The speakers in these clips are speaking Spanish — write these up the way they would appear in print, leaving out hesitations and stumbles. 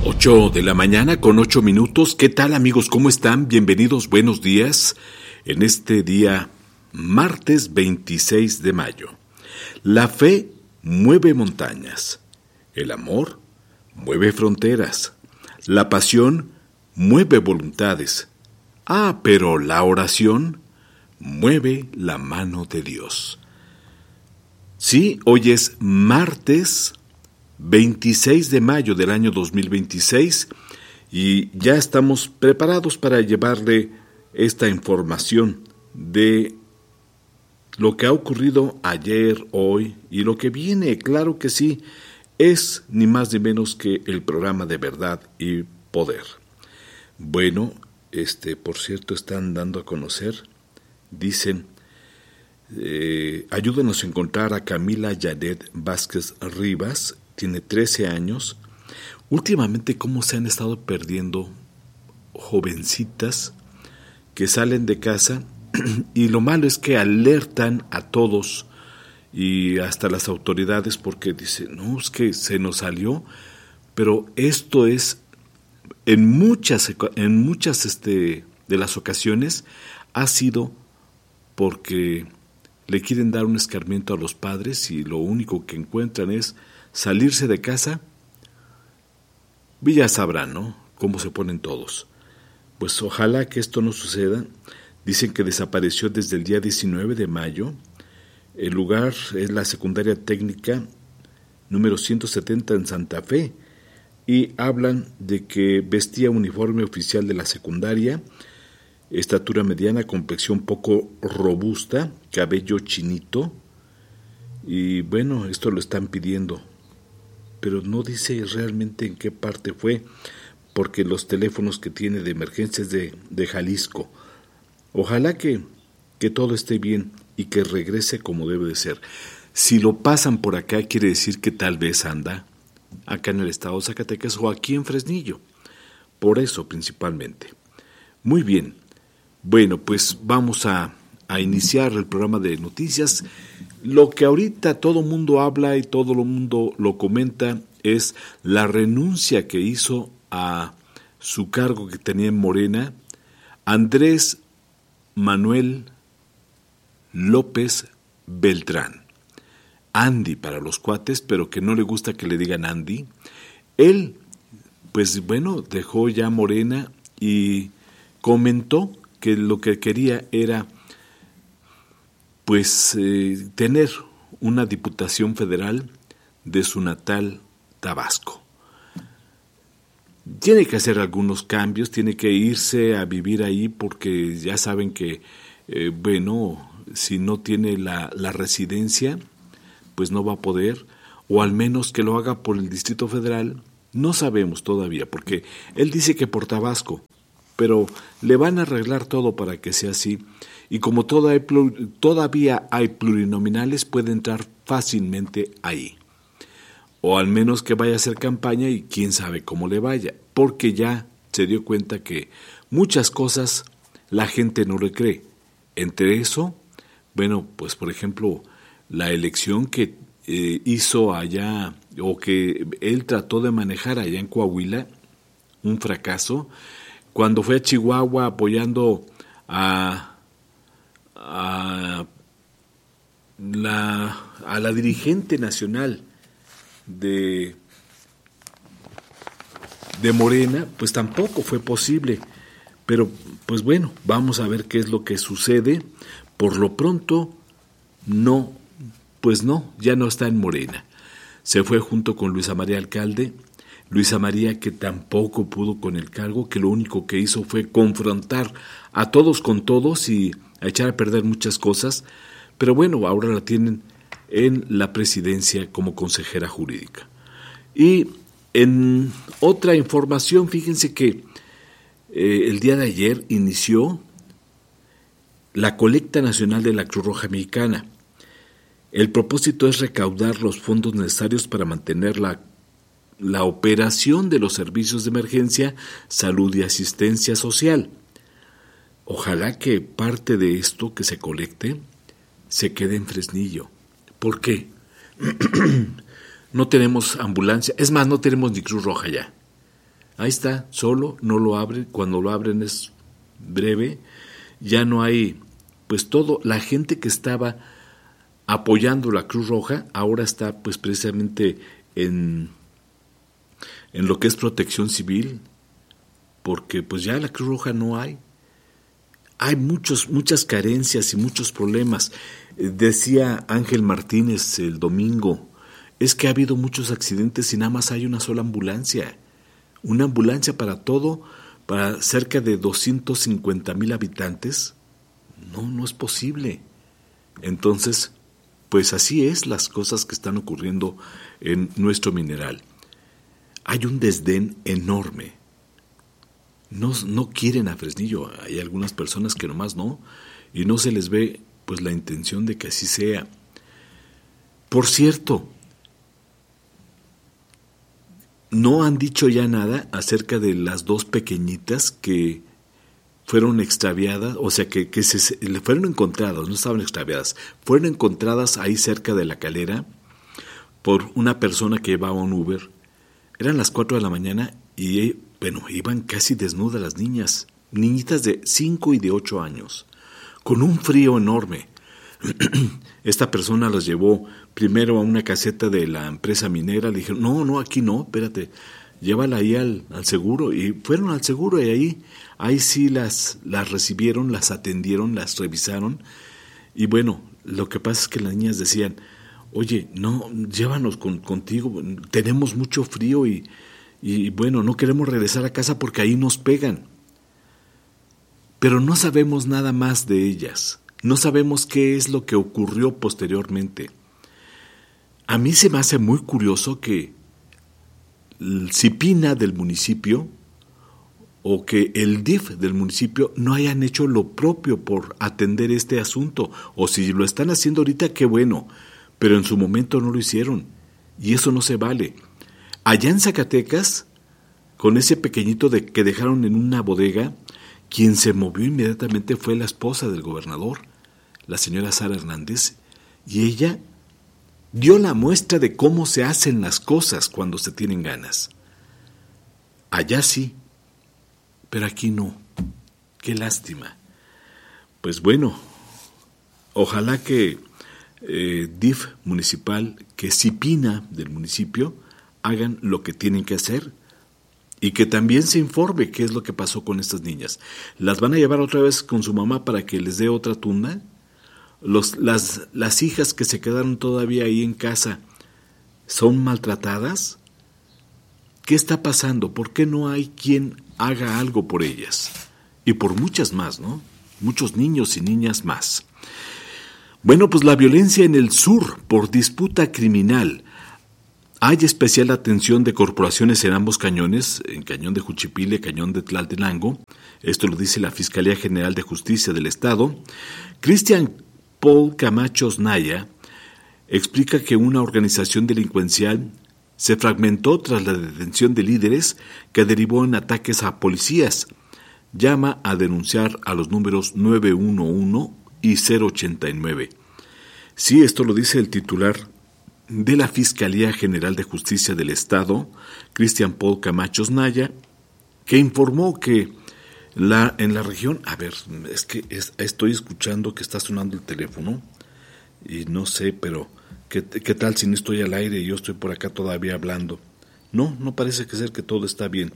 8 de la mañana con 8 minutos. ¿Qué tal, amigos? ¿Cómo están? Bienvenidos, buenos días. En este día, martes 26 de mayo. La fe mueve montañas. El amor mueve fronteras. La pasión mueve voluntades. Pero la oración mueve la mano de Dios. Sí, hoy es martes 26 de mayo del año 2026 y ya estamos preparados para llevarle esta información de lo que ha ocurrido ayer, hoy y lo que viene. Claro que sí, es ni más ni menos que el programa de Verdad y Poder. Bueno, por cierto, están dando a conocer, dicen, ayúdanos a encontrar a Camila Janet Vázquez Rivas. Tiene 13 años. Últimamente, cómo se han estado perdiendo jovencitas que salen de casa y lo malo es que alertan a todos y hasta las autoridades porque dicen, no, es que se nos salió, pero esto es en muchas de las ocasiones ha sido porque le quieren dar un escarmiento a los padres y lo único que encuentran es salirse de casa. Y ya sabrán, ¿no?, cómo se ponen todos. Pues ojalá que esto no suceda. Dicen que desapareció desde el día 19 de mayo. El lugar es la secundaria técnica número 170 en Santa Fe. Y hablan de que vestía uniforme oficial de la secundaria, estatura mediana, complexión poco robusta, cabello chinito. Y bueno, esto lo están pidiendo, pero no dice realmente en qué parte fue, porque los teléfonos que tiene de emergencia es de Jalisco. Ojalá que todo esté bien y que regrese como debe de ser. Si lo pasan por acá, quiere decir que tal vez anda acá en el estado de Zacatecas o aquí en Fresnillo. Por eso principalmente. Muy bien. Bueno, pues vamos a iniciar el programa de noticias. Lo que ahorita todo el mundo habla y todo el mundo lo comenta es la renuncia que hizo a su cargo que tenía en Morena Andrés Manuel López Beltrán. Andy para los cuates, pero que no le gusta que le digan Andy. Él, pues bueno, dejó ya Morena y comentó que lo que quería era tener una diputación federal de su natal Tabasco. Tiene que hacer algunos cambios, tiene que irse a vivir ahí porque ya saben que, si no tiene la residencia, pues no va a poder, o al menos que lo haga por el Distrito Federal, no sabemos todavía, porque él dice que por Tabasco, pero le van a arreglar todo para que sea así. Y como todavía hay plurinominales, puede entrar fácilmente ahí. O al menos que vaya a hacer campaña y quién sabe cómo le vaya. Porque ya se dio cuenta que muchas cosas la gente no le cree. Entre eso, pues por ejemplo, la elección que hizo allá, o que él trató de manejar allá en Coahuila, un fracaso, cuando fue a Chihuahua apoyando a la dirigente nacional de Morena, pues tampoco fue posible. Pero, pues bueno, vamos a ver qué es lo que sucede. Por lo pronto, ya no está en Morena. Se fue junto con Luisa María Alcalde. Luisa María, que tampoco pudo con el cargo, que lo único que hizo fue confrontar a todos con todos y a echar a perder muchas cosas, pero bueno, ahora la tienen en la presidencia como consejera jurídica. Y en otra información, fíjense que el día de ayer inició la colecta nacional de la Cruz Roja Mexicana. El propósito es recaudar los fondos necesarios para mantener la operación de los servicios de emergencia, salud y asistencia social. Ojalá que parte de esto que se colecte se quede en Fresnillo. ¿Por qué? No tenemos ambulancia, es más, no tenemos ni Cruz Roja ya. Ahí está, solo, no lo abren, cuando lo abren es breve, ya no hay, pues todo, la gente que estaba apoyando la Cruz Roja, ahora está pues precisamente en lo que es protección civil, porque pues ya la Cruz Roja no hay. Hay muchas carencias y muchos problemas. Decía Ángel Martínez el domingo, es que ha habido muchos accidentes y nada más hay una sola ambulancia. Una ambulancia para todo, para cerca de 250,000 habitantes. No es posible. Entonces, pues así es las cosas que están ocurriendo en nuestro mineral. Hay un desdén enorme. No quieren a Fresnillo. Hay algunas personas que nomás no, y no se les ve pues la intención de que así sea. Por cierto, no han dicho ya nada acerca de las dos pequeñitas que fueron extraviadas, o sea que fueron encontradas, no estaban extraviadas, fueron encontradas ahí cerca de la Calera por una persona que llevaba un Uber. Eran las 4 de la mañana y iban casi desnudas las niñas, niñitas de 5 y de 8 años, con un frío enorme. Esta persona las llevó primero a una caseta de la empresa minera, le dijeron, no, aquí no, espérate, llévala ahí al seguro, y fueron al seguro y ahí sí las recibieron, las atendieron, las revisaron, y bueno, lo que pasa es que las niñas decían, oye, no, llévanos contigo, tenemos mucho frío y bueno, no queremos regresar a casa porque ahí nos pegan. Pero no sabemos nada más de ellas, no sabemos qué es lo que ocurrió posteriormente. A mí se me hace muy curioso que el CIPINA del municipio o que el DIF del municipio no hayan hecho lo propio por atender este asunto, o si lo están haciendo ahorita, qué bueno, pero en su momento no lo hicieron, y eso no se vale. Allá en Zacatecas, con ese pequeñito que dejaron en una bodega, quien se movió inmediatamente fue la esposa del gobernador, la señora Sara Hernández, y ella dio la muestra de cómo se hacen las cosas cuando se tienen ganas. Allá sí, pero aquí no. Qué lástima. Pues bueno, ojalá que DIF municipal, que CIPINA del municipio, hagan lo que tienen que hacer y que también se informe qué es lo que pasó con estas niñas. ¿Las van a llevar otra vez con su mamá para que les dé otra tunda? Las hijas que se quedaron todavía ahí en casa, ¿son maltratadas? ¿Qué está pasando? ¿Por qué no hay quien haga algo por ellas? Y por muchas más, ¿no? Muchos niños y niñas más. Bueno, pues la violencia en el sur por disputa criminal. Hay especial atención de corporaciones en ambos cañones, en Cañón de Juchipila, Cañón de Tlaltenango. Esto lo dice la Fiscalía General de Justicia del Estado. Cristian Paul Camacho Naya explica que una organización delincuencial se fragmentó tras la detención de líderes que derivó en ataques a policías. Llama a denunciar a los números 911 y 089. Sí, esto lo dice el titular de la Fiscalía General de Justicia del Estado, Cristian Paul Camacho Naya, que informó que en la región, es que estoy escuchando que está sonando el teléfono y no sé, pero ¿qué tal si no estoy al aire y yo estoy por acá todavía hablando? No parece ser que todo está bien.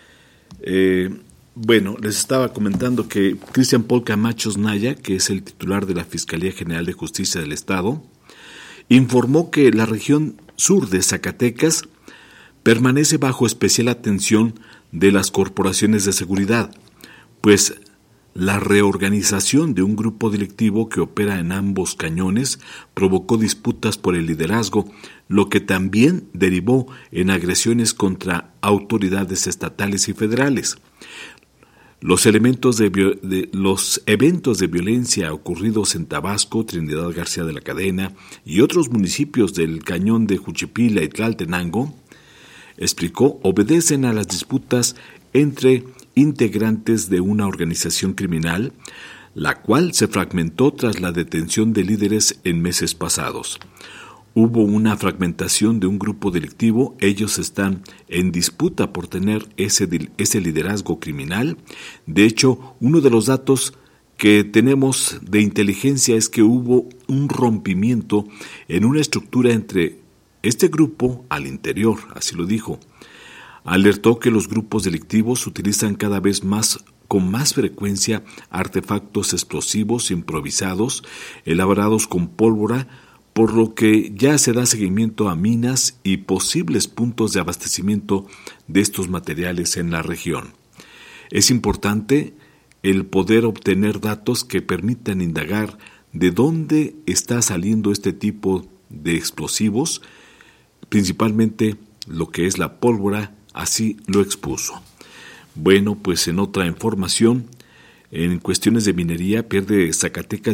Bueno, les estaba comentando que Cristian Paul Camacho Naya, que es el titular de la Fiscalía General de Justicia del Estado, informó que la región sur de Zacatecas permanece bajo especial atención de las corporaciones de seguridad, pues la reorganización de un grupo delictivo que opera en ambos cañones provocó disputas por el liderazgo, lo que también derivó en agresiones contra autoridades estatales y federales. Los eventos de violencia ocurridos en Tabasco, Trinidad García de la Cadena y otros municipios del Cañón de Juchipila y Tlaltenango, explicó, obedecen a las disputas entre integrantes de una organización criminal, la cual se fragmentó tras la detención de líderes en meses pasados. hubo una fragmentación de un grupo delictivo. Ellos están en disputa por tener ese liderazgo criminal. De hecho, uno de los datos que tenemos de inteligencia es que hubo un rompimiento en una estructura entre este grupo al interior, así lo dijo. Alertó que los grupos delictivos utilizan cada vez más, con más frecuencia, artefactos explosivos improvisados, elaborados con pólvora, por lo que ya se da seguimiento a minas y posibles puntos de abastecimiento de estos materiales en la región. Es importante el poder obtener datos que permitan indagar de dónde está saliendo este tipo de explosivos, principalmente lo que es la pólvora, así lo expuso. Bueno, pues en otra información, en cuestiones de minería, pierde Zacatecas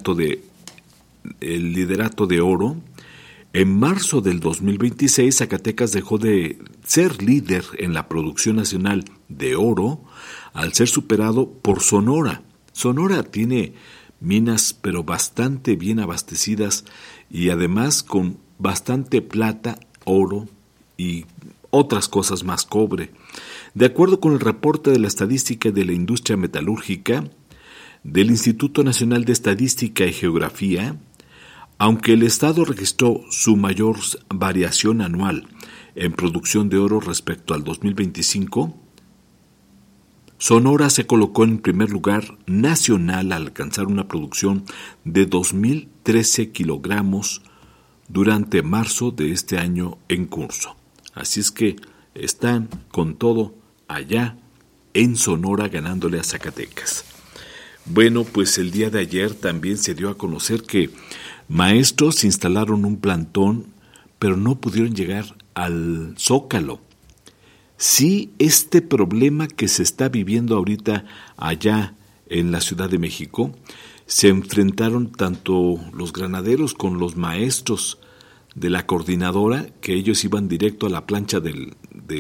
el liderato de oro. En marzo del 2026, Zacatecas dejó de ser líder en la producción nacional de oro al ser superado por Sonora. Sonora tiene minas pero bastante bien abastecidas y además con bastante plata, oro y otras cosas más, cobre. De acuerdo con el reporte de la Estadística de la Industria Metalúrgica del Instituto Nacional de Estadística y Geografía, aunque el Estado registró su mayor variación anual en producción de oro respecto al 2025, Sonora se colocó en primer lugar nacional al alcanzar una producción de 2.013 kilogramos durante marzo de este año en curso. Así es que están con todo allá en Sonora ganándole a Zacatecas. Bueno, pues el día de ayer también se dio a conocer que maestros instalaron un plantón, pero no pudieron llegar al Zócalo. Sí, este problema que se está viviendo ahorita allá en la Ciudad de México, se enfrentaron tanto los granaderos con los maestros de la coordinadora, que ellos iban directo a la plancha del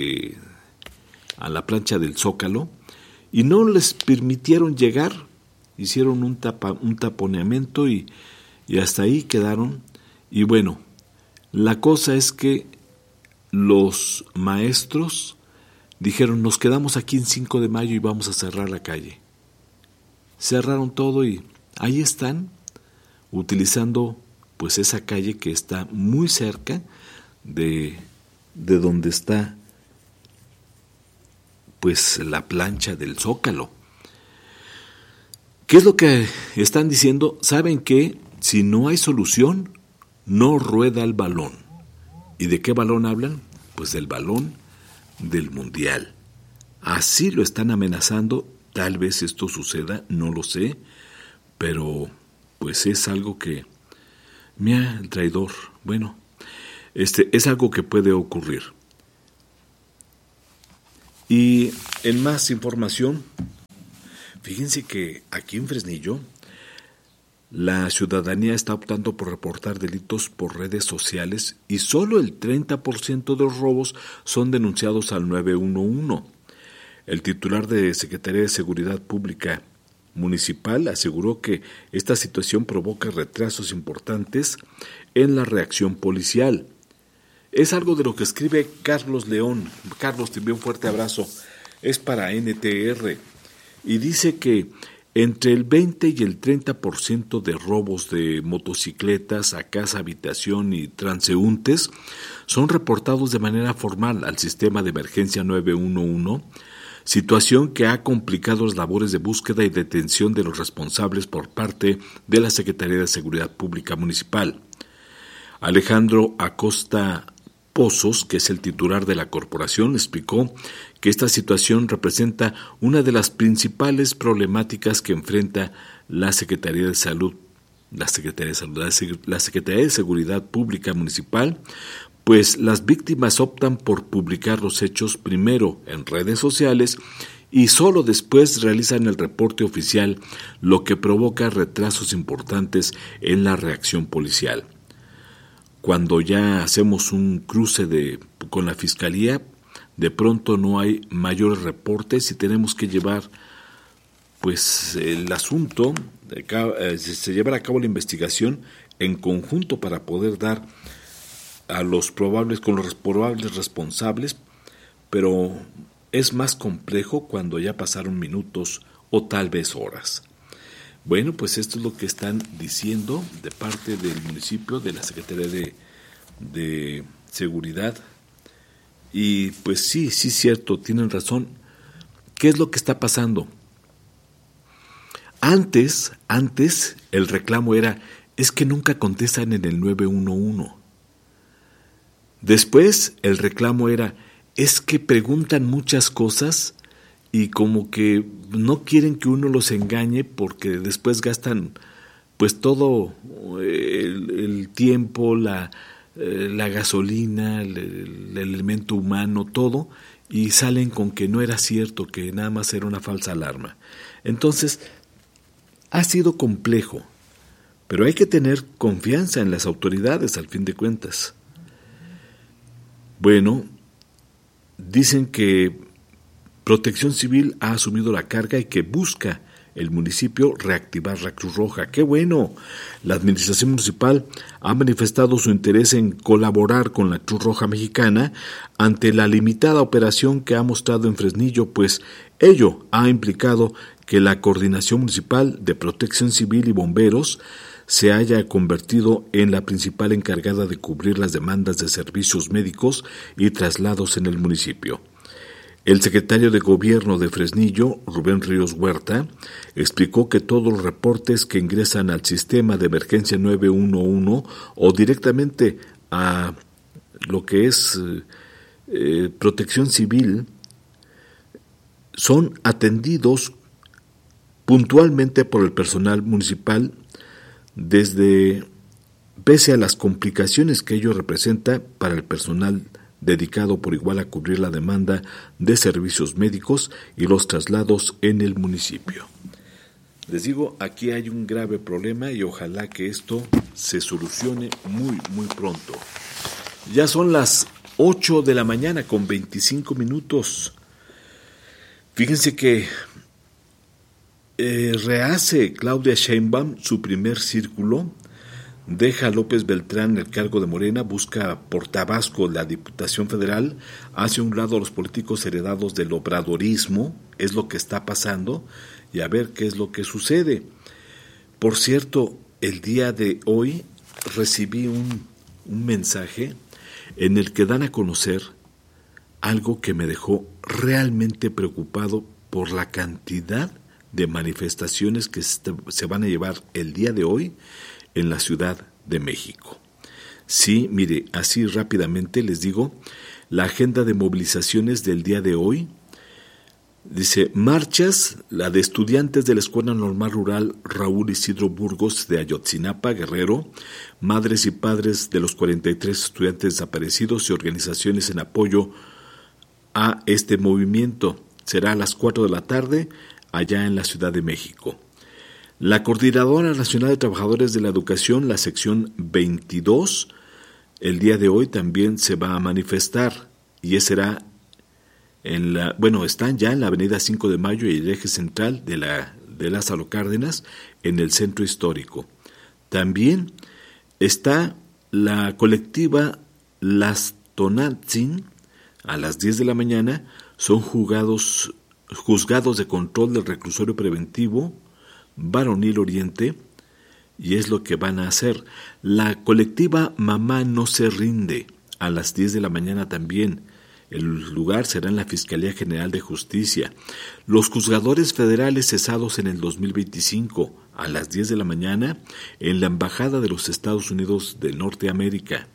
Zócalo, y no les permitieron llegar. Hicieron un taponeamiento y hasta ahí quedaron. Y bueno, la cosa es que los maestros dijeron, nos quedamos aquí en 5 de mayo y vamos a cerrar la calle. Cerraron todo y ahí están, utilizando pues esa calle que está muy cerca de donde está pues la plancha del Zócalo. ¿Qué es lo que están diciendo? ¿Saben qué? Si no hay solución, no rueda el balón. ¿Y de qué balón hablan? Pues del balón del Mundial. Así lo están amenazando. Tal vez esto suceda, no lo sé, pero pues es algo que, mira, el traidor, bueno, es algo que puede ocurrir. Y en más información, fíjense que aquí en Fresnillo, la ciudadanía está optando por reportar delitos por redes sociales y solo el 30% de los robos son denunciados al 911. El titular de Secretaría de Seguridad Pública Municipal aseguró que esta situación provoca retrasos importantes en la reacción policial. Es algo de lo que escribe Carlos León. Carlos, te envío un fuerte abrazo. Es para NTR. Y dice que entre el 20 y el 30% de robos de motocicletas a casa, habitación y transeúntes son reportados de manera formal al sistema de emergencia 911, situación que ha complicado las labores de búsqueda y detención de los responsables por parte de la Secretaría de Seguridad Pública Municipal. Alejandro Acosta Pozos, que es el titular de la corporación, explicó que esta situación representa una de las principales problemáticas que enfrenta la Secretaría de Seguridad Pública Municipal, pues las víctimas optan por publicar los hechos primero en redes sociales y solo después realizan el reporte oficial, lo que provoca retrasos importantes en la reacción policial. Cuando ya hacemos un cruce con la Fiscalía, de pronto no hay mayores reportes y tenemos que llevar pues el asunto, se llevará a cabo la investigación en conjunto para poder dar con los probables responsables, pero es más complejo cuando ya pasaron minutos o tal vez horas. Bueno, pues esto es lo que están diciendo de parte del municipio, de la Secretaría de Seguridad. Y pues sí, cierto, tienen razón. ¿Qué es lo que está pasando? Antes el reclamo era, es que nunca contestan en el 911. Después el reclamo era, es que preguntan muchas cosas y como que no quieren que uno los engañe porque después gastan pues todo el tiempo, la gasolina, el elemento humano, todo, y salen con que no era cierto, que nada más era una falsa alarma. Entonces, ha sido complejo, pero hay que tener confianza en las autoridades al fin de cuentas. Bueno, dicen que Protección Civil ha asumido la carga y que busca el municipio reactivar la Cruz Roja. ¡Qué bueno! La administración municipal ha manifestado su interés en colaborar con la Cruz Roja Mexicana ante la limitada operación que ha mostrado en Fresnillo, pues ello ha implicado que la Coordinación Municipal de Protección Civil y Bomberos se haya convertido en la principal encargada de cubrir las demandas de servicios médicos y traslados en el municipio. El secretario de Gobierno de Fresnillo, Rubén Ríos Huerta, explicó que todos los reportes que ingresan al sistema de emergencia 911 o directamente a lo que es Protección Civil son atendidos puntualmente por el personal municipal pese a las complicaciones que ello representa para el personal dedicado por igual a cubrir la demanda de servicios médicos y los traslados en el municipio. Les digo, aquí hay un grave problema y ojalá que esto se solucione muy, muy pronto. Ya son las 8 de la mañana con 25 minutos. Fíjense que rehace Claudia Sheinbaum su primer círculo. Deja a López Beltrán el cargo de Morena, busca por Tabasco la Diputación Federal, hace un lado a los políticos heredados del obradorismo, es lo que está pasando, y a ver qué es lo que sucede. Por cierto, el día de hoy recibí un mensaje en el que dan a conocer algo que me dejó realmente preocupado por la cantidad de manifestaciones que se van a llevar el día de hoy en la Ciudad de México. Sí, mire, así rápidamente les digo, la agenda de movilizaciones del día de hoy dice: marchas, la de estudiantes de la Escuela Normal Rural Raúl Isidro Burgos de Ayotzinapa, Guerrero, madres y padres de los 43 estudiantes desaparecidos y organizaciones en apoyo a este movimiento. Será a las 4 de la tarde allá en la Ciudad de México. La Coordinadora Nacional de Trabajadores de la Educación, la sección 22, el día de hoy también se va a manifestar y será están ya en la avenida 5 de Mayo y el eje central de Lázaro Cárdenas en el centro histórico. También está la colectiva Las Tonatzin, a las 10 de la mañana, son juzgados de control del reclusorio preventivo Varonil Oriente, y es lo que van a hacer. La colectiva Mamá No Se Rinde, a las 10 de la mañana también. El lugar será en la Fiscalía General de Justicia. Los juzgadores federales cesados en el 2025, a las 10 de la mañana, en la Embajada de los Estados Unidos de Norteamérica.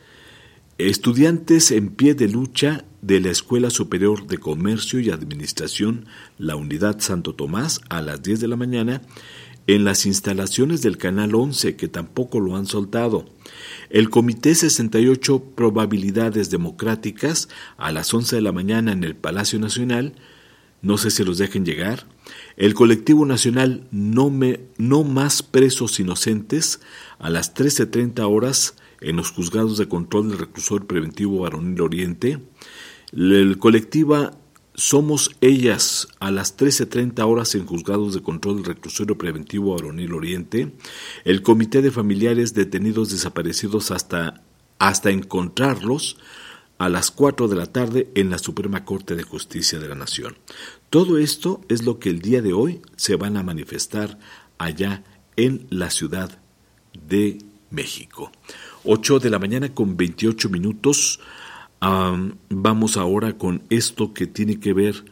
Estudiantes en pie de lucha de la Escuela Superior de Comercio y Administración, la Unidad Santo Tomás, a las 10 de la mañana, en las instalaciones del Canal 11, que tampoco lo han soltado. El Comité 68 Probabilidades Democráticas, a las 11 de la mañana en el Palacio Nacional, no sé si los dejen llegar. El Colectivo Nacional No Más Presos Inocentes, a las 13:30 horas, en los juzgados de control del reclusorio preventivo Varonil Oriente. El colectiva Somos Ellas, a las 13:30 horas en juzgados de control del reclusorio preventivo Varonil Oriente. El Comité de Familiares Detenidos Desaparecidos hasta hasta encontrarlos a las 4 de la tarde en la Suprema Corte de Justicia de la Nación. Todo esto es lo que el día de hoy se van a manifestar allá en la Ciudad de México. 8 de la mañana con 28 minutos. Vamos ahora con esto que tiene que ver.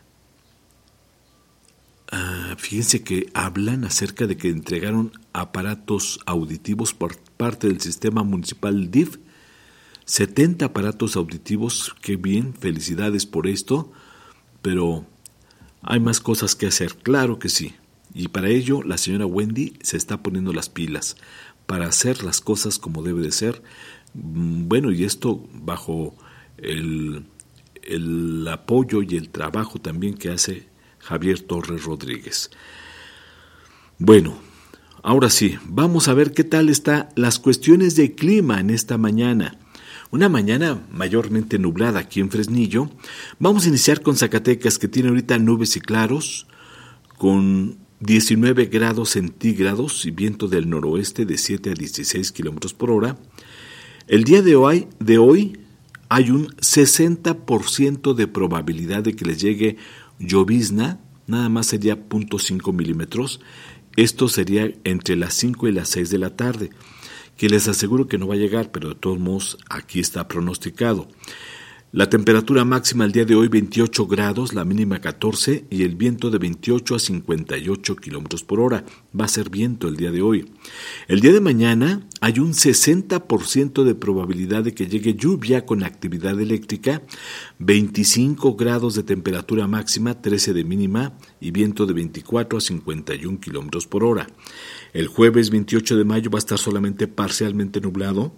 Fíjense que hablan acerca de que entregaron aparatos auditivos por parte del sistema municipal DIF. 70 aparatos auditivos, qué bien, felicidades por esto, pero hay más cosas que hacer, claro que sí. Y para ello la señora Wendy se está poniendo las pilas para hacer las cosas como debe de ser. Bueno, y esto bajo el apoyo y el trabajo también que hace Javier Torres Rodríguez. Bueno, ahora sí, vamos a ver qué tal están las cuestiones de clima en esta mañana. Una mañana mayormente nublada aquí en Fresnillo. Vamos a iniciar con Zacatecas, que tiene ahorita nubes y claros, con 19 grados centígrados y viento del noroeste de 7 a 16 kilómetros por hora. El día de hoy hay un 60% de probabilidad de que les llegue llovizna, nada más sería 0.5 milímetros. Esto sería entre las 5 y las 6 de la tarde, que les aseguro que no va a llegar, pero de todos modos aquí está pronosticado. La temperatura máxima el día de hoy 28 grados, la mínima 14 y el viento de 28 a 58 kilómetros por hora. Va a ser viento el día de hoy. El día de mañana hay un 60% de probabilidad de que llegue lluvia con actividad eléctrica, 25 grados de temperatura máxima, 13 de mínima y viento de 24 a 51 kilómetros por hora. El jueves 28 de mayo va a estar solamente parcialmente nublado,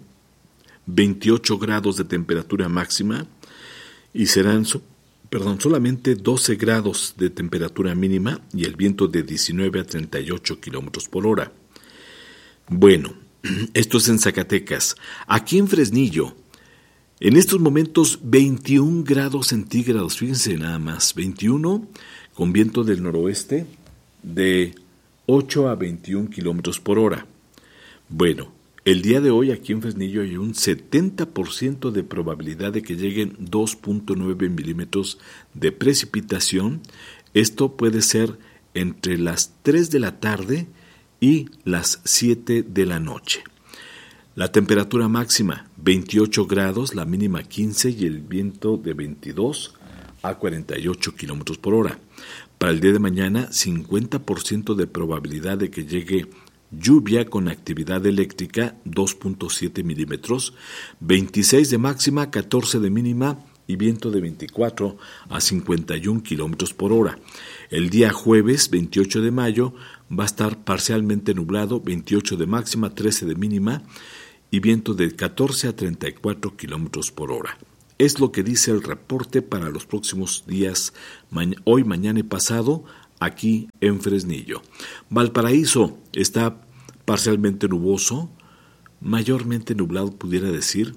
28 grados de temperatura máxima y serán solamente 12 grados de temperatura mínima y el viento de 19 a 38 kilómetros por hora. Bueno, esto es en Zacatecas. Aquí en Fresnillo, en estos momentos 21 grados centígrados, fíjense nada más, 21 con viento del noroeste de 8 a 21 kilómetros por hora. Bueno, el día de hoy aquí en Fresnillo hay un 70% de probabilidad de que lleguen 2.9 milímetros de precipitación. Esto puede ser entre las 3 de la tarde y las 7 de la noche. La temperatura máxima 28 grados, la mínima 15 y el viento de 22 a 48 kilómetros por hora. Para el día de mañana, 50% de probabilidad de que llegue lluvia con actividad eléctrica, 2.7 milímetros, 26 de máxima, 14 de mínima y viento de 24 a 51 kilómetros por hora. El día jueves, 28 de mayo, va a estar parcialmente nublado, 28 de máxima, 13 de mínima y viento de 14 a 34 kilómetros por hora. Es lo que dice el reporte para los próximos días, hoy, mañana y pasado, aquí en Fresnillo. Valparaíso está parcialmente nuboso, mayormente nublado pudiera decir,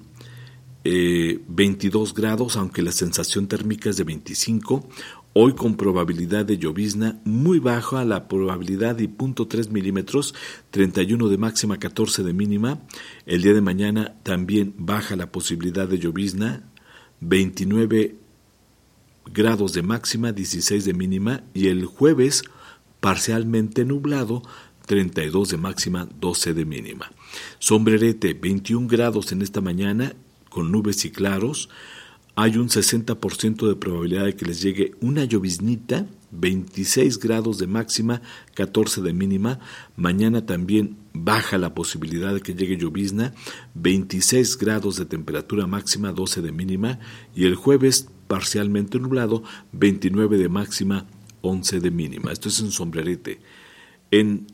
22 grados, aunque la sensación térmica es de 25, hoy con probabilidad de llovizna muy baja, la probabilidad de 0.3 milímetros, 31 de máxima, 14 de mínima. El día de mañana también baja la posibilidad de llovizna, 29 grados de máxima, 16 de mínima, y el jueves parcialmente nublado, 32 de máxima, 12 de mínima. Sombrerete, 21 grados en esta mañana, con nubes y claros. Hay un 60% de probabilidad de que les llegue una lloviznita, 26 grados de máxima, 14 de mínima. Mañana también baja la posibilidad de que llegue llovizna, 26 grados de temperatura máxima, 12 de mínima. Y el jueves parcialmente nublado, 29 de máxima, 11 de mínima. Esto es en Sombrerete. En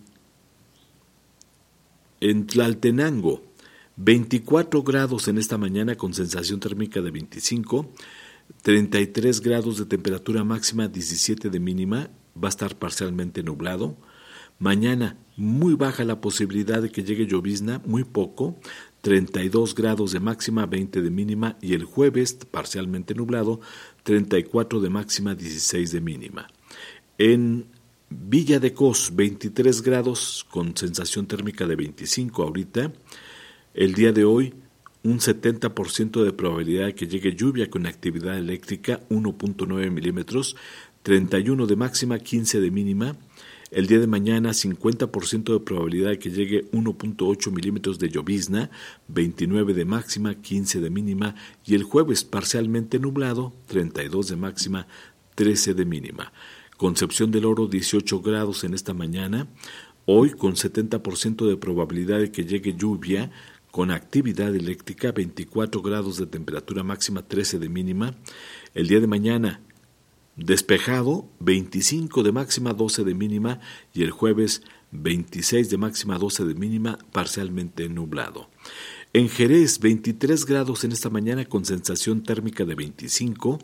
Tlaltenango, 24 grados en esta mañana con sensación térmica de 25, 33 grados de temperatura máxima, 17 de mínima, va a estar parcialmente nublado. Mañana muy baja la posibilidad de que llegue llovizna, muy poco, 32 grados de máxima, 20 de mínima, y el jueves parcialmente nublado, 34 de máxima, 16 de mínima. En Villa de Cos, 23 grados con sensación térmica de 25 ahorita. El día de hoy, un 70% de probabilidad de que llegue lluvia con actividad eléctrica, 1.9 milímetros, 31 de máxima, 15 de mínima. El día de mañana, 50% de probabilidad de que llegue 1.8 milímetros de llovizna, 29 de máxima, 15 de mínima. Y el jueves, parcialmente nublado, 32 de máxima, 13 de mínima. Concepción del Oro, 18 grados en esta mañana. Hoy, con 70% de probabilidad de que llegue lluvia, con actividad eléctrica, 24 grados de temperatura máxima, 13 de mínima. El día de mañana, despejado, 25 de máxima, 12 de mínima. Y el jueves, 26 de máxima, 12 de mínima, parcialmente nublado. En Jerez, 23 grados en esta mañana con sensación térmica de 25.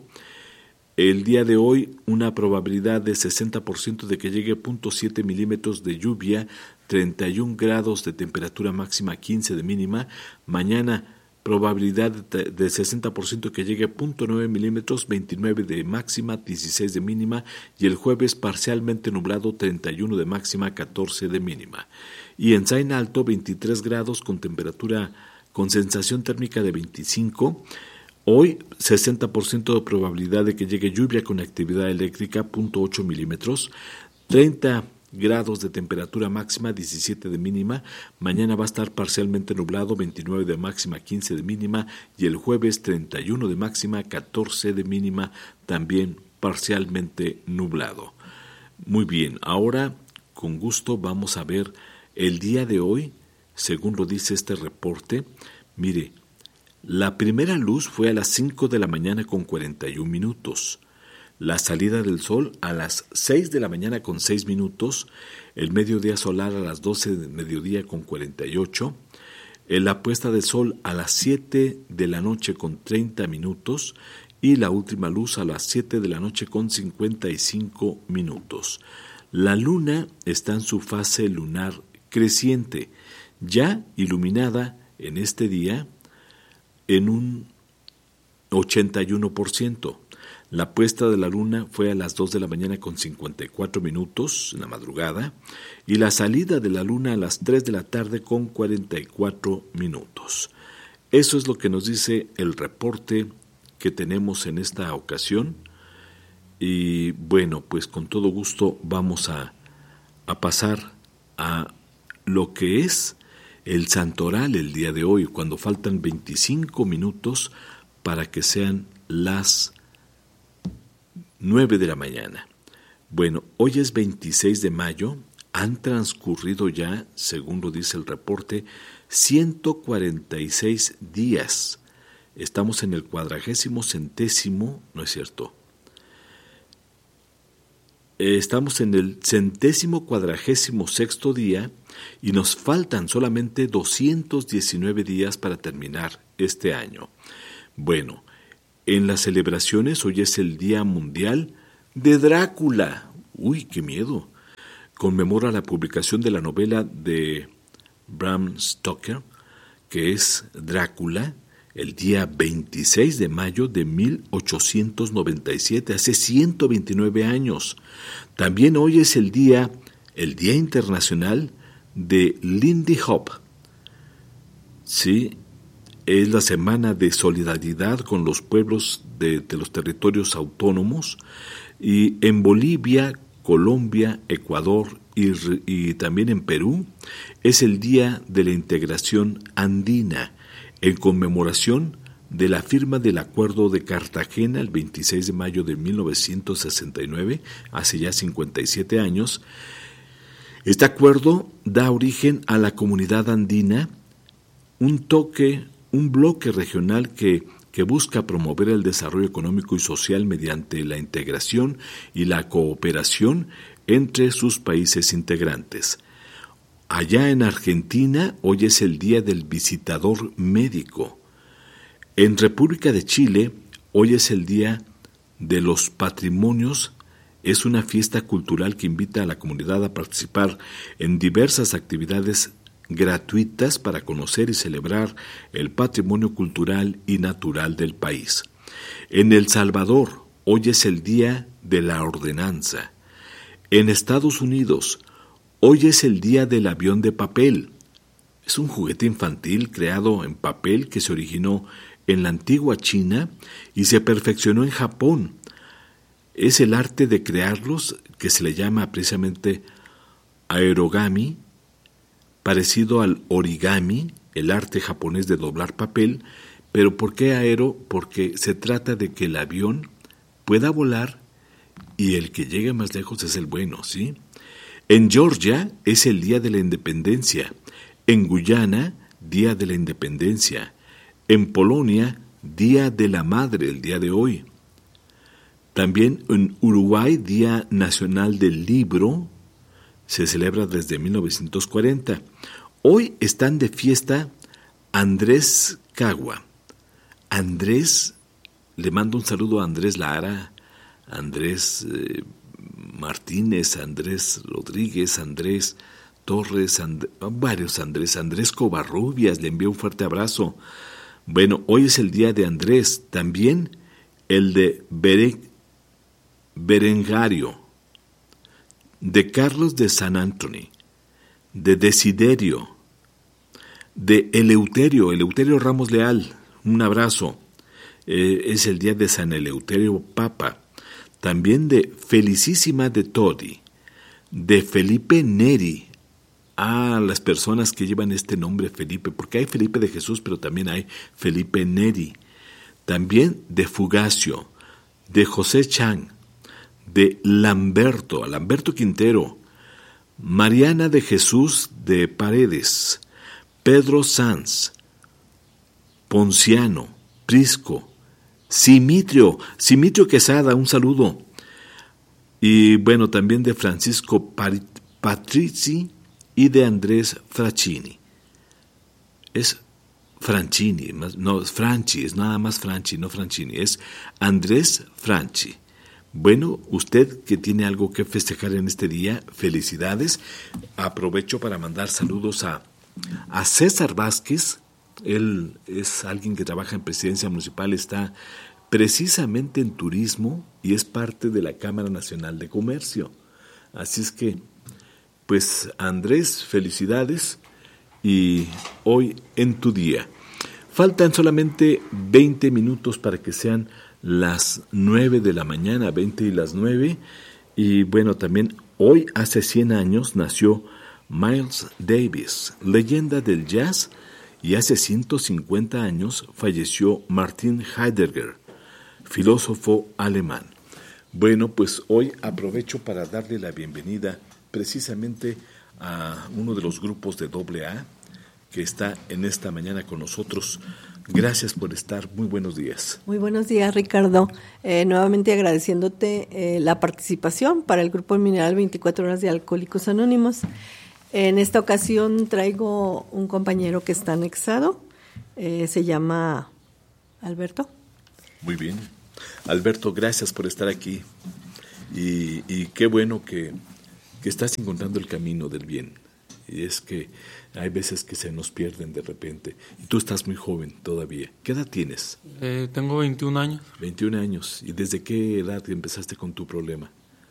El día de hoy, una probabilidad de 60% de que llegue 0.7 milímetros de lluvia, 31 grados de temperatura máxima, 15 de mínima. Mañana, probabilidad de 60% que llegue 0.9 milímetros, 29 de máxima, 16 de mínima. Y el jueves, parcialmente nublado, 31 de máxima, 14 de mínima. Y en Zain Alto, 23 grados con temperatura, con sensación térmica de 25. Hoy, 60% de probabilidad de que llegue lluvia con actividad eléctrica, 0.8 milímetros, 30 grados de temperatura máxima, 17 de mínima. Mañana va a estar parcialmente nublado, 29 de máxima, 15 de mínima. Y el jueves, 31 de máxima, 14 de mínima, también parcialmente nublado. Muy bien, ahora con gusto vamos a ver el día de hoy, según lo dice este reporte. Mire, la primera luz fue a las 5 de la mañana con 41 minutos. La salida del sol a las 6 de la mañana con 6 minutos. El mediodía solar a las 12 de mediodía con 48. La puesta de sol a las 7 de la noche con 30 minutos. Y la última luz a las 7 de la noche con 55 minutos. La luna está en su fase lunar creciente, ya iluminada en este día en un 81%. La puesta de la luna fue a las 2 de la mañana con 54 minutos en la madrugada y la salida de la luna a las 3 de la tarde con 44 minutos. Eso es lo que nos dice el reporte que tenemos en esta ocasión. Y bueno, pues con todo gusto vamos a pasar a lo que es el santoral el día de hoy, cuando faltan 25 minutos para que sean las 9 de la mañana. Bueno, hoy es 26 de mayo, han transcurrido ya, según lo dice el reporte, 146 días. Estamos en el 40º, ¿no es cierto? Estamos en el 146º día y nos faltan solamente 219 días para terminar este año. Bueno, en las celebraciones hoy es el Día Mundial de Drácula. ¡Uy, qué miedo! Conmemora la publicación de la novela de Bram Stoker, que es Drácula, el día 26 de mayo de 1897, hace 129 años. También hoy es el Día Internacional de Lindy Hop. Sí, es la semana de solidaridad con los pueblos de los territorios autónomos. Y en Bolivia, Colombia, Ecuador y también en Perú es el Día de la Integración Andina, en conmemoración de la firma del Acuerdo de Cartagena el 26 de mayo de 1969, hace ya 57 años. Este acuerdo da origen a la Comunidad Andina, un bloque regional que busca promover el desarrollo económico y social mediante la integración y la cooperación entre sus países integrantes. Allá en Argentina, hoy es el Día del Visitador Médico. En República de Chile, hoy es el Día de los Patrimonios. Es una fiesta cultural que invita a la comunidad a participar en diversas actividades gratuitas para conocer y celebrar el patrimonio cultural y natural del país. En El Salvador, hoy es el Día de la Ordenanza. En Estados Unidos, hoy es el Día del Avión de Papel. Es un juguete infantil creado en papel que se originó en la antigua China y se perfeccionó en Japón. Es el arte de crearlos que se le llama precisamente aerogami, parecido al origami, el arte japonés de doblar papel. Pero ¿por qué aero? Porque se trata de que el avión pueda volar y el que llegue más lejos es el bueno, ¿sí? En Georgia es el Día de la Independencia. En Guyana, Día de la Independencia. En Polonia, Día de la Madre, el día de hoy. También en Uruguay, Día Nacional del Libro, se celebra desde 1940. Hoy están de fiesta Andrés Cagua. Andrés, le mando un saludo a Andrés Lara, Andrés Martínez, Andrés Rodríguez, Andrés Torres, varios Andrés Covarrubias, le envío un fuerte abrazo. Bueno, hoy es el día de Andrés, también el de Berengario, de Carlos de San Anthony, de Desiderio, de Eleuterio Ramos Leal, un abrazo. Es el día de San Eleuterio Papa, también de Felicísima de Todi, de Felipe Neri, a las personas que llevan este nombre Felipe, porque hay Felipe de Jesús, pero también hay Felipe Neri, también de Fugacio, de José Chang, de Lamberto Quintero, Mariana de Jesús de Paredes, Pedro Sanz, Ponciano, Prisco, Simitrio Quesada, un saludo, y bueno, también de Francisco Patrizi y de Andrés Francini. Es Francini, no, Franchi, es nada más Franchi, no Francini, es Andrés Franchi. Bueno, usted que tiene algo que festejar en este día, felicidades. Aprovecho para mandar saludos a César Vázquez. Él es alguien que trabaja en Presidencia Municipal, está precisamente en turismo y es parte de la Cámara Nacional de Comercio. Así es que, pues Andrés, felicidades y hoy en tu día. Faltan solamente 20 minutos para que sean las 9 de la mañana, 20 y las 9. Y bueno, también hoy hace 100 años nació Miles Davis, leyenda del jazz, y hace 150 años falleció Martin Heidegger, filósofo alemán. Bueno, pues hoy aprovecho para darle la bienvenida precisamente a uno de los grupos de AA que está en esta mañana con nosotros. Gracias por estar, muy buenos días. Muy buenos días, Ricardo. Nuevamente agradeciéndote la participación para el Grupo Mineral 24 Horas de Alcohólicos Anónimos. En esta ocasión traigo un compañero que está anexado, se llama Alberto. Muy bien. Alberto, gracias por estar aquí y qué bueno que estás encontrando el camino del bien. Y es que hay veces que se nos pierden de repente. Y tú estás muy joven todavía. ¿Qué edad tienes? Tengo 21 años. 21 años. ¿Y desde qué edad empezaste con tu problema?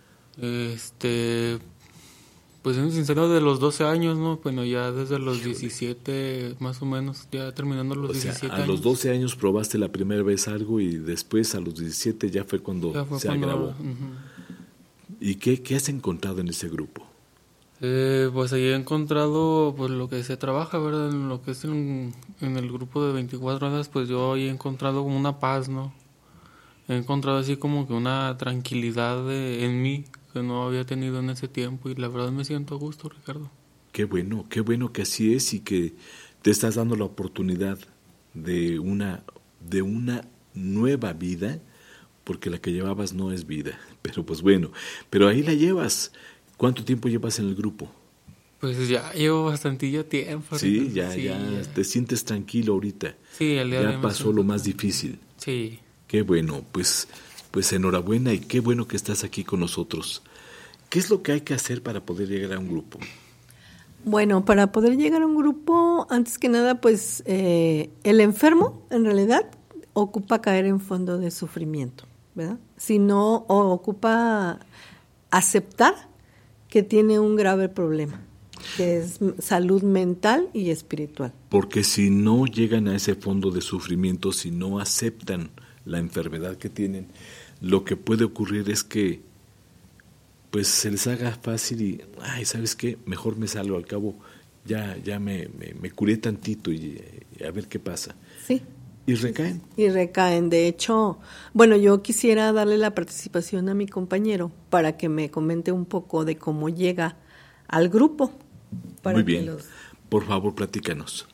Pues en sincero de los 12 años, ¿no? Bueno, ya desde los 17 más o menos, ya terminando los 17 años. A los 12 años probaste la primera vez algo y después a los 17 ya fue cuando agravó. Uh-huh. ¿Y qué has encontrado en ese grupo? Pues ahí he encontrado pues lo que se trabaja, ¿verdad? En lo que es en el grupo de 24 horas, pues yo ahí he encontrado como una paz, ¿no? He encontrado así como que una tranquilidad en mí que no había tenido en ese tiempo y la verdad me siento a gusto, Ricardo. Qué bueno que así es y que te estás dando la oportunidad de una nueva vida, porque la que llevabas no es vida, pero pues bueno, pero ahí la llevas. ¿Cuánto tiempo llevas en el grupo? Pues ya llevo bastantillo tiempo. Sí, ya te sientes tranquilo ahorita. Sí, el día de hoy ya pasó lo más difícil. Sí. Qué bueno, pues enhorabuena y qué bueno que estás aquí con nosotros. ¿Qué es lo que hay que hacer para poder llegar a un grupo? Bueno, para poder llegar a un grupo, antes que nada, pues el enfermo, en realidad, ocupa caer en fondo de sufrimiento, ¿verdad? Si no, ocupa aceptar que tiene un grave problema que es salud mental y espiritual. Porque si no llegan a ese fondo de sufrimiento, si no aceptan la enfermedad que tienen, lo que puede ocurrir es que pues se les haga fácil y, ay, ¿sabes qué? Mejor me salgo, al cabo ya me curé tantito y a ver qué pasa. Sí. Y recaen. Y recaen. De hecho, bueno, yo quisiera darle la participación a mi compañero para que me comente un poco de cómo llega al grupo. Muy bien. Por favor, platícanos.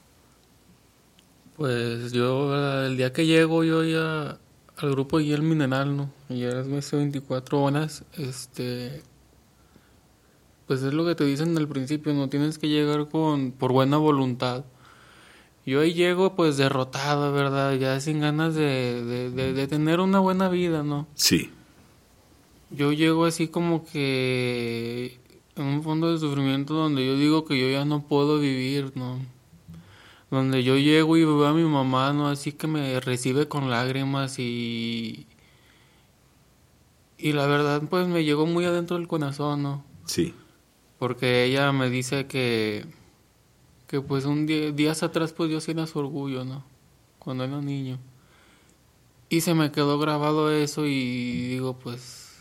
Pues yo, el día que llego yo ya al grupo y el mineral, ¿no? Y ya las 24 horas, pues es lo que te dicen al principio, no tienes que llegar por buena voluntad. Yo ahí llego pues derrotado, ¿verdad? Ya sin ganas de tener una buena vida, ¿no? Sí. Yo llego así como que en un fondo de sufrimiento donde yo digo que yo ya no puedo vivir, ¿no? Donde yo llego y veo a mi mamá, ¿no? Así que me recibe con lágrimas y la verdad pues me llegó muy adentro del corazón, ¿no? Sí. Porque ella me dice que pues días atrás pues yo sí era su orgullo, ¿no? Cuando era niño. Y se me quedó grabado eso y digo pues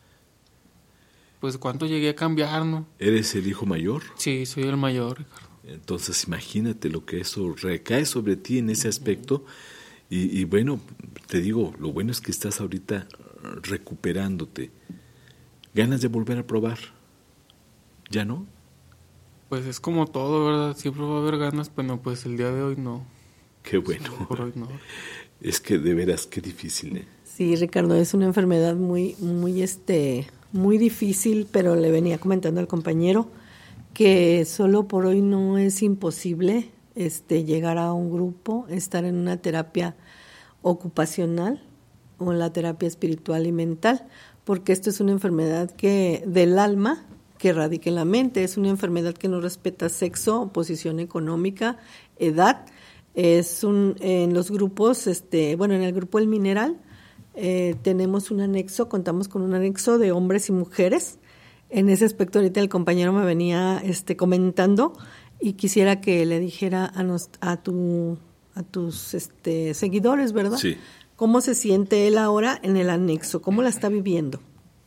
cuánto llegué a cambiar, ¿no? ¿Eres el hijo mayor? Sí, soy el mayor, Ricardo. Entonces imagínate lo que eso recae sobre ti en ese aspecto y bueno, te digo, lo bueno es que estás ahorita recuperándote. ¿Ganas de volver a probar? ¿Ya no? Pues es como todo, ¿verdad? Siempre va a haber ganas, pero pues el día de hoy no. Qué bueno. Por hoy no. Es que de veras, qué difícil, ¿eh? Sí, Ricardo, es una enfermedad muy difícil, pero le venía comentando al compañero que solo por hoy no es imposible llegar a un grupo, estar en una terapia ocupacional o en la terapia espiritual y mental, porque esto es una enfermedad del alma que radica en la mente, es una enfermedad que no respeta sexo, posición económica, edad. En los grupos, en el grupo El Mineral tenemos contamos con un anexo de hombres y mujeres. En ese aspecto ahorita el compañero me venía comentando y quisiera que le dijera a tus seguidores, ¿verdad? Sí. ¿Cómo se siente él ahora en el anexo? ¿Cómo la está viviendo?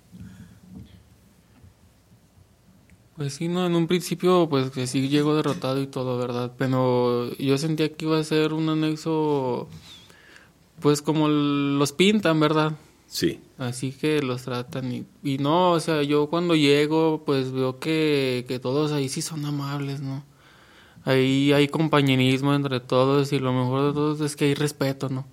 Pues sí, no, en un principio pues que sí llego derrotado y todo, ¿verdad? Pero yo sentía que iba a ser un anexo pues como los pintan, ¿verdad? Sí. Así que los tratan y no, o sea, yo cuando llego pues veo que todos ahí sí son amables, ¿no? Ahí hay compañerismo entre todos y lo mejor de todo es que hay respeto, ¿no?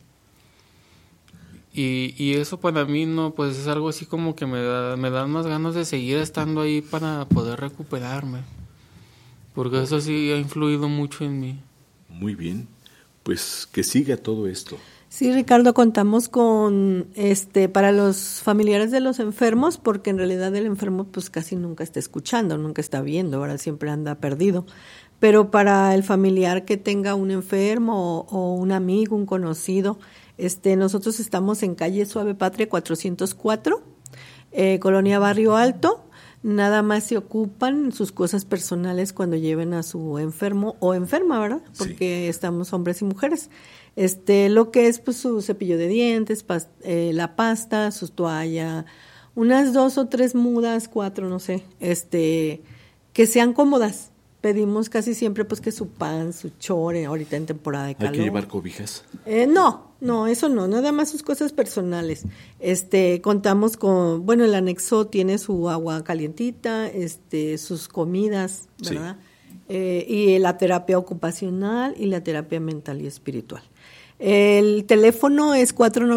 Y eso para mí no, pues es algo así como que me dan más ganas de seguir estando ahí para poder recuperarme. Porque eso sí ha influido mucho en mí. Muy bien, pues que siga todo esto. Sí, Ricardo, contamos con para los familiares de los enfermos, porque en realidad el enfermo pues casi nunca está escuchando, nunca está viendo, ahora siempre anda perdido. Pero para el familiar que tenga un enfermo o un amigo, un conocido, nosotros estamos en calle Suave Patria 404, Colonia Barrio Alto. Nada más se ocupan sus cosas personales cuando lleven a su enfermo o enferma, ¿verdad? Porque sí, estamos hombres y mujeres. Lo que es pues su cepillo de dientes, la pasta, su toalla, unas 2 o 3 mudas, 4, no sé, que sean cómodas. Pedimos casi siempre pues que su pan, su chore, ahorita en temporada de calor. ¿Hay que llevar cobijas? No, eso no, nada más sus cosas personales. Contamos con, el anexo tiene su agua calientita, sus comidas, ¿verdad? Sí. Y la terapia ocupacional y la terapia mental y espiritual. El teléfono es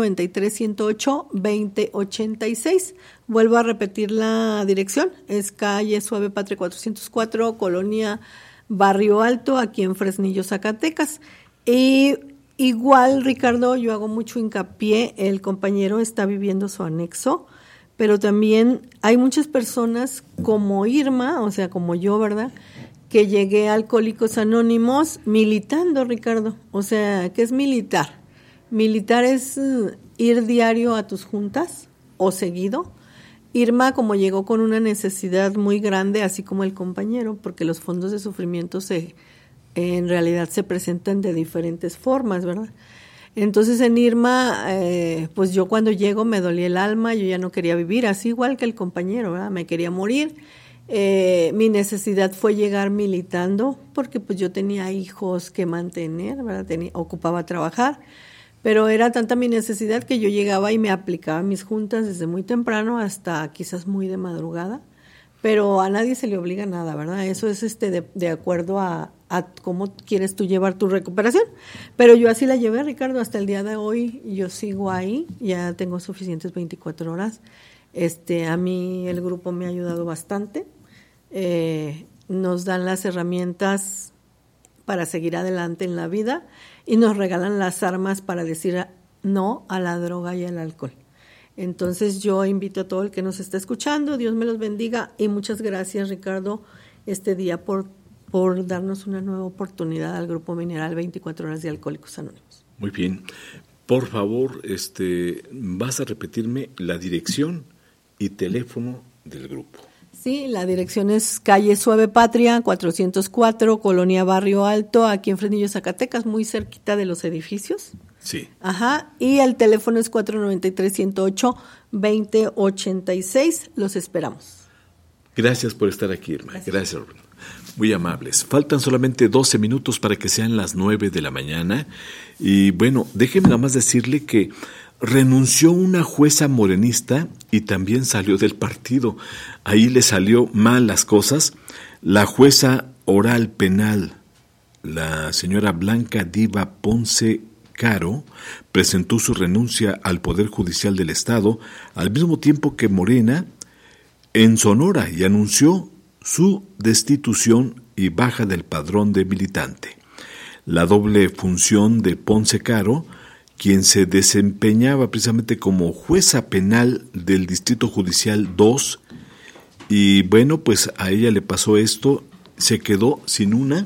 493-108-2086. Vuelvo a repetir la dirección. Es calle Suave Patria 404, Colonia Barrio Alto, aquí en Fresnillo, Zacatecas. Y igual, Ricardo, yo hago mucho hincapié, el compañero está viviendo su anexo, pero también hay muchas personas como Irma, o sea, como yo, ¿verdad?, que llegué a Alcohólicos Anónimos militando, Ricardo. O sea, ¿qué es militar? Militar es ir diario a tus juntas o seguido, Irma, como llegó con una necesidad muy grande, así como el compañero, porque los fondos de sufrimiento en realidad se presentan de diferentes formas, ¿verdad? Entonces en Irma, pues yo cuando llego me dolía el alma, yo ya no quería vivir, así igual que el compañero, ¿verdad? Me quería morir. Mi necesidad fue llegar militando, porque pues yo tenía hijos que mantener, ¿verdad? Ocupaba trabajar. Pero era tanta mi necesidad que yo llegaba y me aplicaba mis juntas desde muy temprano hasta quizás muy de madrugada. Pero a nadie se le obliga nada, ¿verdad? Eso es de acuerdo a cómo quieres tú llevar tu recuperación. Pero yo así la llevé, Ricardo, hasta el día de hoy. Yo sigo ahí, ya tengo suficientes 24 horas. A mí el grupo me ha ayudado bastante. Nos dan las herramientas para seguir adelante en la vida y nos regalan las armas para decir no a la droga y al alcohol. Entonces yo invito a todo el que nos está escuchando, Dios me los bendiga y muchas gracias, Ricardo, este día por darnos una nueva oportunidad al Grupo Mineral 24 Horas de Alcohólicos Anónimos. Muy bien. Por favor, vas a repetirme la dirección y teléfono del grupo. Sí, la dirección es calle Suave Patria, 404, Colonia Barrio Alto, aquí en Fresnillo, Zacatecas, muy cerquita de los edificios. Sí. Ajá, y el teléfono es 493-108-2086, los esperamos. Gracias por estar aquí, Irma. Gracias, Rubén. Muy amables. Faltan solamente 12 minutos para que sean las 9 de la mañana. Y bueno, déjeme nada más decirle que renunció una jueza morenista y también salió del partido. Ahí le salió mal las cosas. La jueza oral penal, la señora Blanca Diva Ponce Caro, presentó su renuncia al Poder Judicial del Estado al mismo tiempo que Morena en Sonora y anunció su destitución y baja del padrón de militante. La doble función de Ponce Caro, quien se desempeñaba precisamente como jueza penal del Distrito Judicial 2, y bueno, pues a ella le pasó esto, se quedó sin una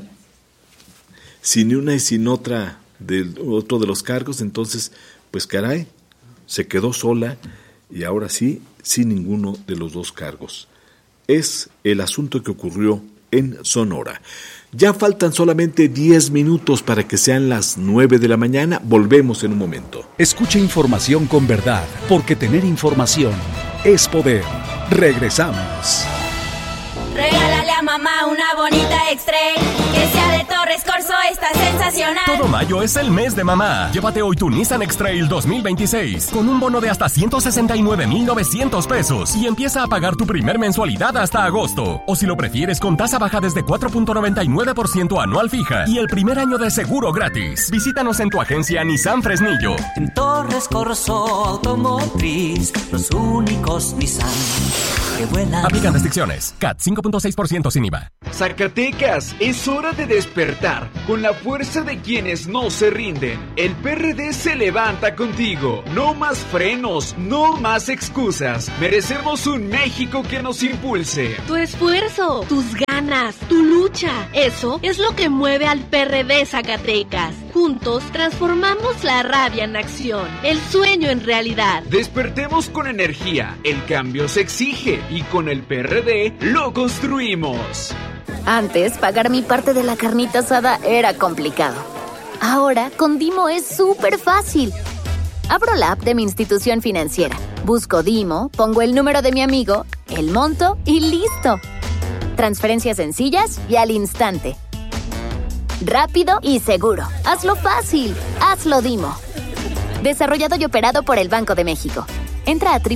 y sin otra otro de los cargos, entonces, pues caray, se quedó sola y ahora sí, sin ninguno de los dos cargos. Es el asunto que ocurrió en Sonora. Ya faltan solamente 10 minutos para que sean las 9 de la mañana. Volvemos en un momento. Escuche información con verdad, porque tener información es poder. Regresamos. Regálale a mamá una bonita X-Trail, que sea de Torres Corso, está sensacional. Todo mayo es el mes de mamá. Llévate hoy tu Nissan X-Trail 2026 con un bono de hasta 169,900 pesos y empieza a pagar tu primer mensualidad hasta agosto. O si lo prefieres, con tasa baja desde 4.99% anual fija y el primer año de seguro gratis. Visítanos en tu agencia Nissan Fresnillo. En Torres Corso Automotriz, los únicos Nissan que vuelan. Aplican restricciones. CAT 5.6% sin IVA. Zacatecas, es hora de despertar con la fuerza de quienes no se rinden. El PRD se levanta contigo. No más frenos, no más excusas. Merecemos un México que nos impulse. Tu esfuerzo, tus ganas, tu lucha, eso es lo que mueve al PRD Zacatecas. Juntos transformamos la rabia en acción, el sueño en realidad. Despertemos con energía. El cambio se exige y con el PRD lo construimos. Antes, pagar mi parte de la carnita asada era complicado. Ahora, con Dimo es súper fácil. Abro la app de mi institución financiera, busco Dimo, pongo el número de mi amigo, el monto y ¡listo! Transferencias sencillas y al instante. Rápido y seguro. Hazlo fácil. Hazlo Dimo. Desarrollado y operado por el Banco de México. Entra a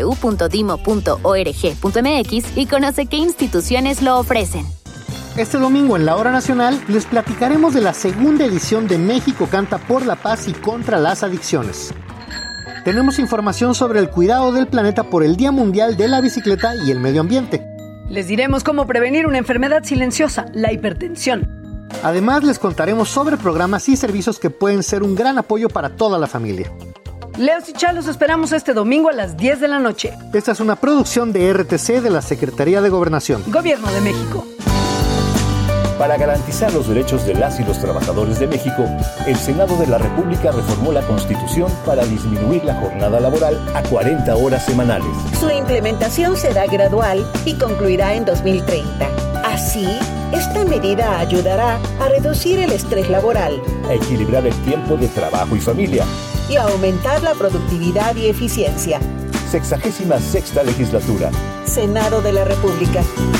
www.dimo.org.mx y conoce qué instituciones lo ofrecen. Este domingo en la Hora Nacional les platicaremos de la segunda edición de México Canta por la Paz y contra las Adicciones. Tenemos información sobre el cuidado del planeta por el Día Mundial de la Bicicleta y el Medio Ambiente. Les diremos cómo prevenir una enfermedad silenciosa, la hipertensión. Además, les contaremos sobre programas y servicios que pueden ser un gran apoyo para toda la familia. Leos y Chal, los esperamos este domingo a las 10 de la noche. Esta es una producción de RTC de la Secretaría de Gobernación. Gobierno de México. Para garantizar los derechos de las y los trabajadores de México, el Senado de la República reformó la Constitución para disminuir la jornada laboral a 40 horas semanales. Su implementación será gradual y concluirá en 2030. Así, esta medida ayudará a reducir el estrés laboral, a equilibrar el tiempo de trabajo y familia y a aumentar la productividad y eficiencia. 66ª legislatura. Senado de la República.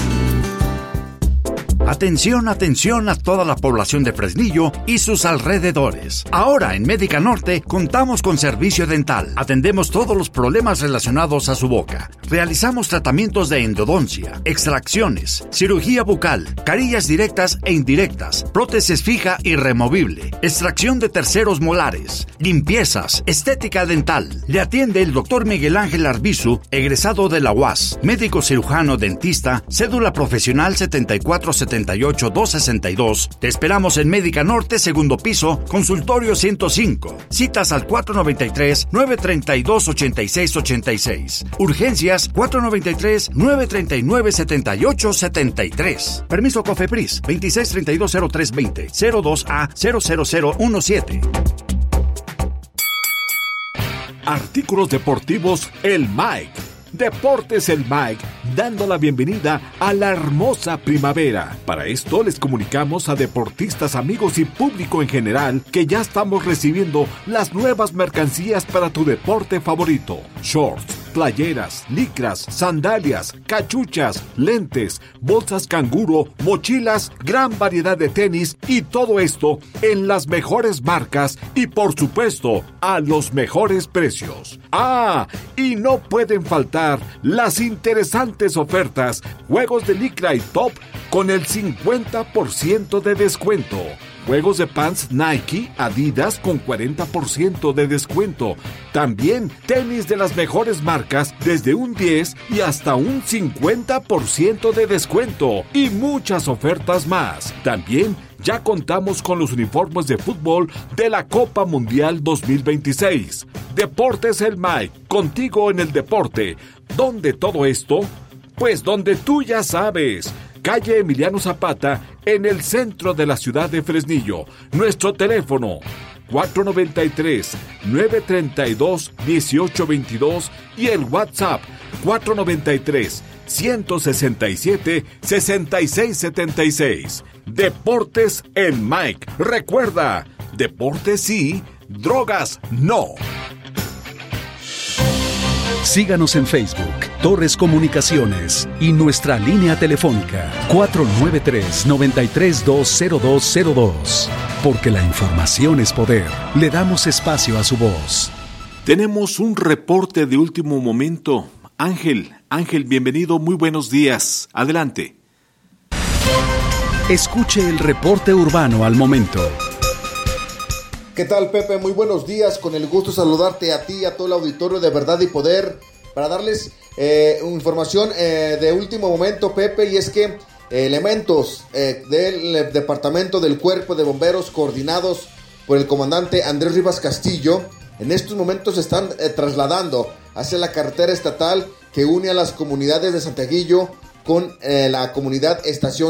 Atención, atención a toda la población de Fresnillo y sus alrededores. Ahora en Médica Norte contamos con servicio dental. Atendemos todos los problemas relacionados a su boca. Realizamos tratamientos de endodoncia, extracciones, cirugía bucal, carillas directas e indirectas, prótesis fija y removible, extracción de terceros molares, limpiezas, estética dental. Le atiende el Dr. Miguel Ángel Arbizu, egresado de la UAS, médico cirujano dentista, cédula profesional 7478-262. Te esperamos en Médica Norte, segundo piso, consultorio 105. Citas al 493-932-8686. Urgencias 493-939-7873. Permiso COFEPRIS 26320320 02A00017. Artículos deportivos El Mike. Deportes El Mike, dando la bienvenida a la hermosa primavera. Para esto les comunicamos a deportistas, amigos y público en general que ya estamos recibiendo las nuevas mercancías para tu deporte favorito. Shorts, playeras, licras, sandalias, cachuchas, lentes, bolsas canguro, mochilas, gran variedad de tenis y todo esto en las mejores marcas y por supuesto a los mejores precios. ¡Ah! Y no pueden faltar las interesantes ofertas, juegos de licra y top con el 50% de descuento. Juegos de pants Nike, Adidas con 40% de descuento. También tenis de las mejores marcas desde un 10 y hasta un 50% de descuento. Y muchas ofertas más. También ya contamos con los uniformes de fútbol de la Copa Mundial 2026. Deportes El Mike, contigo en el deporte. ¿Dónde todo esto? Pues donde tú ya sabes. Calle Emiliano Zapata, en el centro de la ciudad de Fresnillo. Nuestro teléfono 493-932-1822 y el WhatsApp 493-167-6676. Deportes El Mike. Recuerda, deportes sí, drogas no. Síganos en Facebook, Torres Comunicaciones y nuestra línea telefónica 493-9320202. Porque la información es poder. Le damos espacio a su voz. Tenemos un reporte de último momento. Ángel, bienvenido, muy buenos días. Adelante. Escuche el reporte urbano al momento. ¿Qué tal, Pepe? Muy buenos días, con el gusto de saludarte a ti y a todo el auditorio de Verdad y Poder para darles información de último momento, Pepe, y es que elementos del departamento del Cuerpo de Bomberos coordinados por el comandante Andrés Rivas Castillo en estos momentos se están trasladando hacia la carretera estatal que une a las comunidades de Santiaguillo con la comunidad Estación